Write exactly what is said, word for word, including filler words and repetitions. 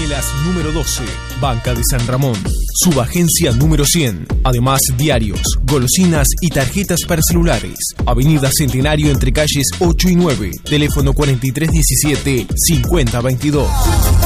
Melas número doce, Banca de San Ramón. Subagencia número cien. Además, diarios, golosinas y tarjetas para celulares. Avenida Centenario entre calles ocho y nueve. Teléfono cuarenta y tres diecisiete cincuenta veintidós.